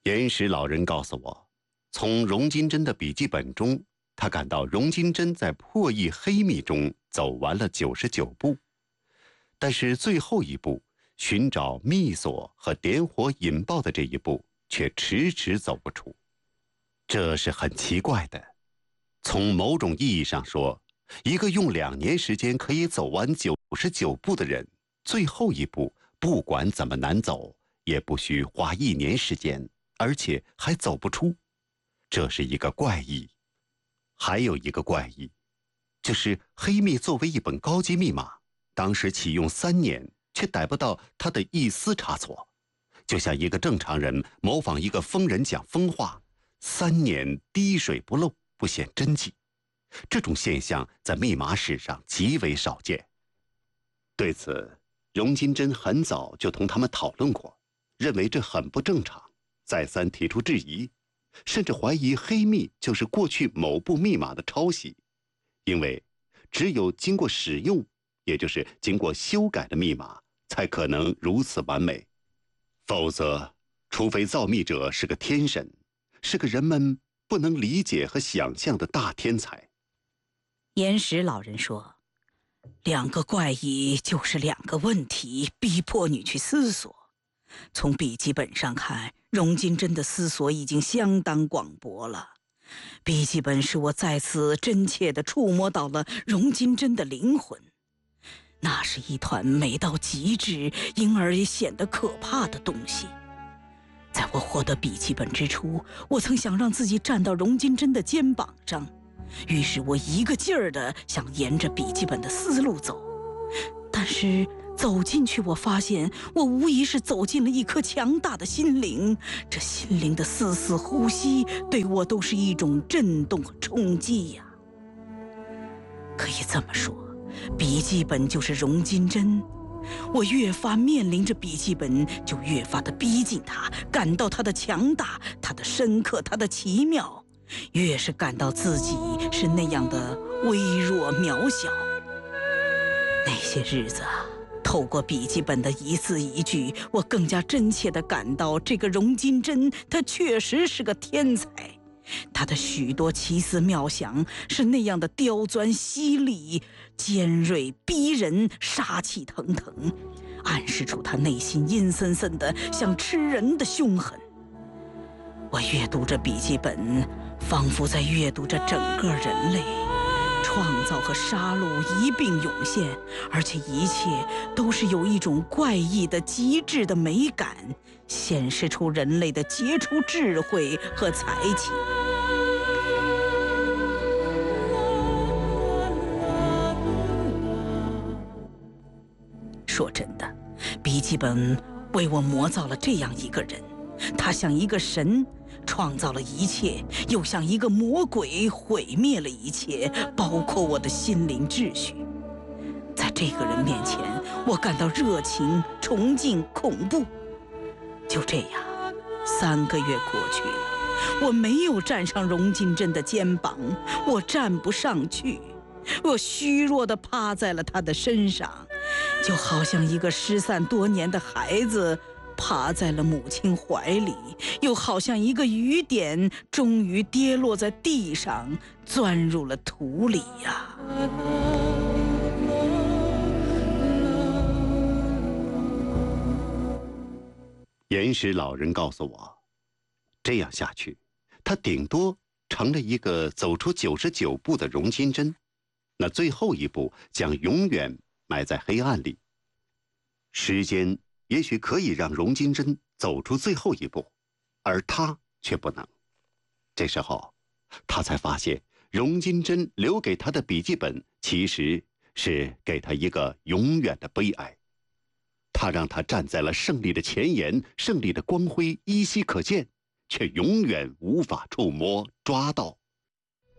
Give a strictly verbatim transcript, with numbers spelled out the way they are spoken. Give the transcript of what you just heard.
岩石老人告诉我，从荣金珍的笔记本中，他感到荣金珍在破译黑密中走完了九十九步，但是最后一步寻找密锁和点火引爆的这一步却迟迟走不出。这是很奇怪的。从某种意义上说，一个用两年时间可以走完九十九步的人，最后一步不管怎么难走，也不需花一年时间，而且还走不出。这是一个怪异。还有一个怪异，就是黑密作为一本高级密码，当时启用三年，却逮不到它的一丝差错，就像一个正常人模仿一个疯人讲疯话，三年滴水不漏，不显真迹。这种现象在密码史上极为少见。对此，荣金珍很早就同他们讨论过，认为这很不正常，再三提出质疑，甚至怀疑黑密就是过去某部密码的抄袭，因为只有经过使用，也就是经过修改的密码，才可能如此完美。否则，除非造密者是个天神，是个人们不能理解和想象的大天才。 岩石老人说，两个怪异就是两个问题，逼迫你去思索。从笔记本上看，荣金珍的思索已经相当广博了。笔记本使我再次真切地触摸到了荣金珍的灵魂，那是一团美到极致，因而也显得可怕的东西。在我获得笔记本之初，我曾想让自己站到荣金珍的肩膀上，于是我一个劲儿地想沿着笔记本的思路走，但是走进去，我发现我无疑是走进了一颗强大的心灵，这心灵的丝丝呼吸对我都是一种震动和冲击呀。可以这么说，笔记本就是荣金珍。我越发面临着笔记本，就越发的逼近它，感到它的强大，它的深刻，它的奇妙，越是感到自己是那样的微弱渺小。那些日子啊，透过笔记本的一字一句，我更加真切地感到这个荣金珍，他确实是个天才。他的许多奇思妙想是那样的刁钻犀利、尖锐逼人、杀气腾腾，暗示出他内心阴森森的像吃人的凶狠。我阅读着笔记本，仿佛在阅读着整个人类，创造和杀戮一并涌现，而且一切都是有一种怪异的极致的美感，显示出人类的杰出智慧和才气。说真的，笔记本为我磨造了这样一个人，他像一个神，创造了一切，又像一个魔鬼，毁灭了一切，包括我的心灵秩序。在这个人面前，我感到热情、崇敬、恐怖。就这样，三个月过去了，我没有站上荣金珍的肩膀，我站不上去，我虚弱地趴在了他的身上，就好像一个失散多年的孩子爬在了母亲怀里，又好像一个雨点终于跌落在地上，钻入了土里呀。 岩石老人告诉我，这样下去，他顶多成了一个走出九十九步的荣金珍，那最后一步将永远埋在黑暗里。时间也许可以让荣金珍走出最后一步，而他却不能。这时候，他才发现荣金珍留给他的笔记本其实是给他一个永远的悲哀。他让他站在了胜利的前沿，胜利的光辉依稀可见，却永远无法触摸抓到。